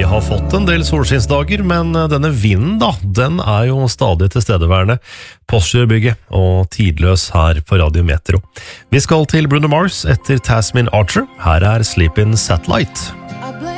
har fått en del solskinnsdager, men denne vinden da, den jo stadig tilstedeværende. Postgirobygget og tidløs her på Radio Metro. Vi skal til Bruno Mars etter Tasmin Archer. Her Sleeping Satellite.